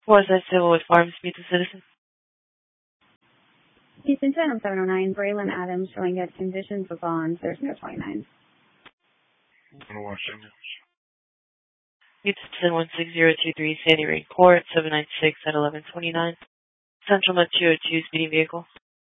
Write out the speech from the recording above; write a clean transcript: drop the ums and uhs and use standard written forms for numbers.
Was I civil with Farms Meet the Citizen? Houston 709, Braylon Adams showing that conditions for bonds. There's no 29. Washington. Meet the Citizen 16023, Sandy Ring Court, 796 at 1129. Central Met 202, speeding vehicle.